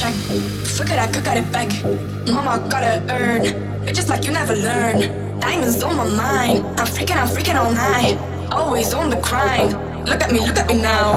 back. Look at I got it back. Mama gotta earn. It's just like you never learn. Diamonds on my mind. I'm freaking all night. Always on the grind. Look at me now.